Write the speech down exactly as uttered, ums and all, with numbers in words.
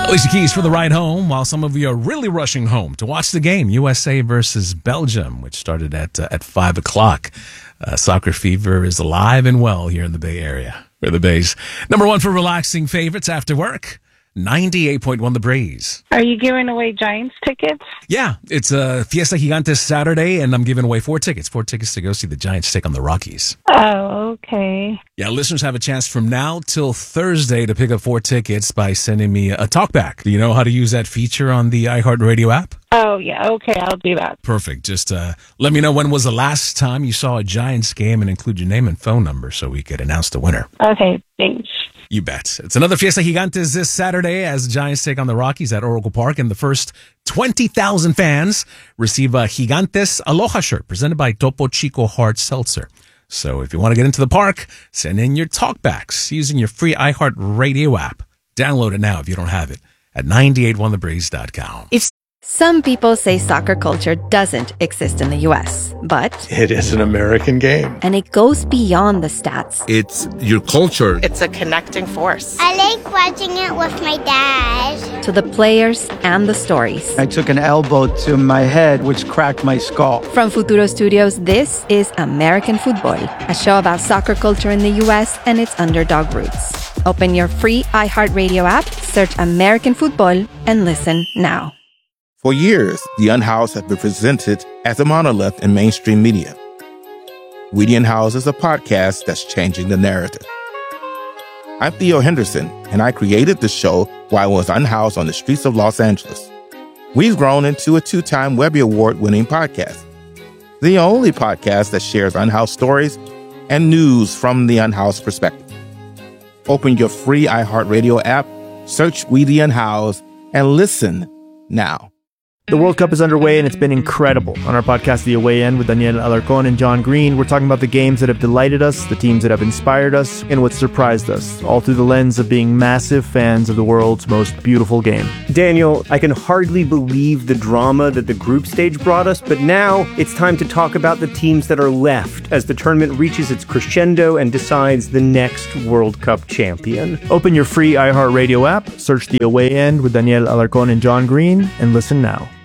Alicia Keys for the ride home, while some of you are really rushing home to watch the game, U S A versus Belgium, which started at uh, at five o'clock. Uh, soccer fever is alive and well here in the Bay Area. We're the Bays. Number one for relaxing favorites after work, ninety-eight point one The Breeze. Are you giving away Giants tickets? Yeah, it's a Fiesta Gigantes Saturday, and I'm giving away four tickets. Four tickets to go see the Giants take on the Rockies. Oh, okay. Yeah, listeners have a chance from now till Thursday to pick up four tickets by sending me a talkback. Do you know how to use that feature on the iHeartRadio app? Oh, yeah. Okay, I'll do that. Perfect. Just uh, let me know when was the last time you saw a Giants game and include your name and phone number so we could announce the winner. Okay, thanks. You bet. It's another Fiesta Gigantes this Saturday as the Giants take on the Rockies at Oracle Park, and the first twenty thousand fans receive a Gigantes Aloha shirt presented by Topo Chico Hard Seltzer. So if you want to get into the park, send in your talkbacks using your free iHeartRadio app. Download it now if you don't have it at nine eight one the breeze dot com. If some people say soccer culture doesn't exist in the U S, but it is an American game. And it goes beyond the stats. It's your culture. It's a connecting force. I like watching it with my dad. To the players and the stories. I took an elbow to my head, which cracked my skull. From Futuro Studios, this is American Football, a show about soccer culture in the U S and its underdog roots. Open your free iHeartRadio app, search American Football, and listen now. For years, the Unhoused have been presented as a monolith in mainstream media. We the Unhoused is a podcast that's changing the narrative. I'm Theo Henderson, and I created the show while I was unhoused on the streets of Los Angeles. We've grown into a two-time Webby Award-winning podcast, the only podcast that shares unhoused stories and news from the unhoused perspective. Open your free iHeartRadio app, search We the Unhoused, and listen now. The World Cup is underway, and it's been incredible. On our podcast, The Away End, with Daniel Alarcón and John Green, we're talking about the games that have delighted us, the teams that have inspired us, and what surprised us, all through the lens of being massive fans of the world's most beautiful game. Daniel, I can hardly believe the drama that the group stage brought us, but now it's time to talk about the teams that are left as the tournament reaches its crescendo and decides the next World Cup champion. Open your free iHeartRadio app, search The Away End with Daniel Alarcón and John Green, and listen now.